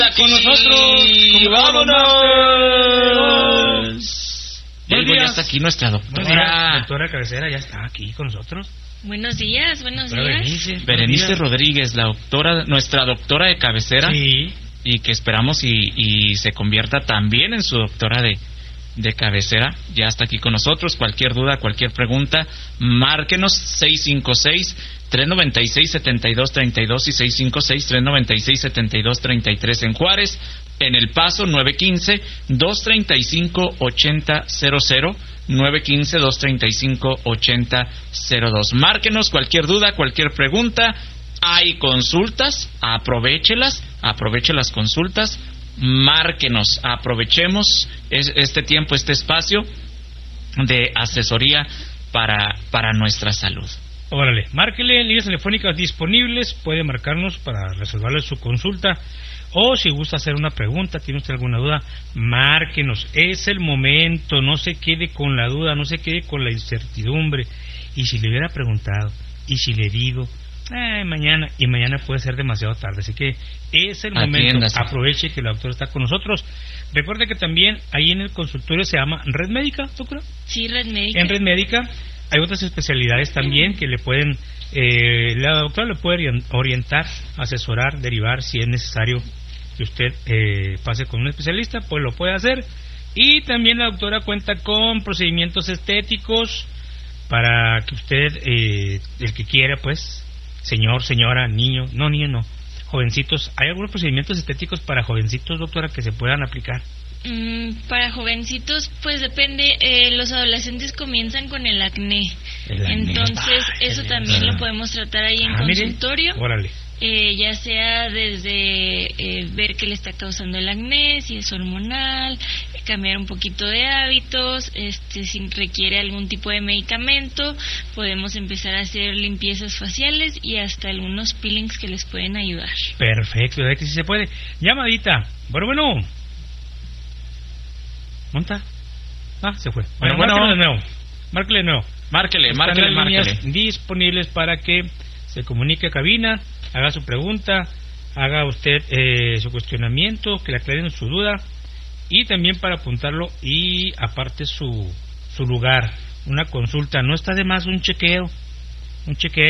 con nosotros. ¡Vámonos! Ya está aquí nuestra doctora. Doctora cabecera ya está aquí con nosotros. Buenos días. Berenice Rodríguez, nuestra doctora de cabecera. Sí. Y que esperamos y se convierta también en su doctora de cabecera. Ya está aquí con nosotros. Cualquier duda, cualquier pregunta, márquenos 656-396-7232 y 656-396-7233 en Juárez. En El Paso, 915-235-8000, 915-235-8002. Márquenos cualquier duda, cualquier pregunta. Hay consultas, aproveche las consultas, márquenos, aprovechemos este tiempo, este espacio de asesoría para nuestra salud. Órale, márquele, líneas telefónicas disponibles, puede marcarnos para resolverle su consulta, o si gusta hacer una pregunta, tiene usted alguna duda, márquenos, es el momento, no se quede con la duda, no se quede con la incertidumbre, y si le hubiera preguntado, y si le digo, mañana puede ser demasiado tarde, así que es el momento, aproveche que la doctora está con nosotros. Recuerde que también ahí en el consultorio se llama Red Médica, doctora. Sí, Red Médica. En Red Médica hay otras especialidades también que le pueden, la doctora le puede orientar, asesorar, derivar si es necesario que usted pase con un especialista, pues lo puede hacer. Y también la doctora cuenta con procedimientos estéticos para que usted, el que quiera, pues, señor, señora, niño, no, jovencitos. ¿Hay algunos procedimientos estéticos para jovencitos, doctora, que se puedan aplicar? Para jovencitos, pues depende. Los adolescentes comienzan con el acné. Entonces, eso también lo podemos tratar ahí en consultorio. Mire. Órale. Ya sea desde ver qué le está causando el acné, si es hormonal, cambiar un poquito de hábitos, si requiere algún tipo de medicamento, podemos empezar a hacer limpiezas faciales y hasta algunos peelings que les pueden ayudar. Perfecto, ¿verdad que sí se puede? Llamadita. Bueno. ¿Monta? Se fue. Bueno. Márquele de nuevo. Márquele. Disponibles para que se comunique a cabina, haga su pregunta, haga usted su cuestionamiento, que le aclaren su duda, y también para apuntarlo y aparte su lugar, una consulta. No está de más un chequeo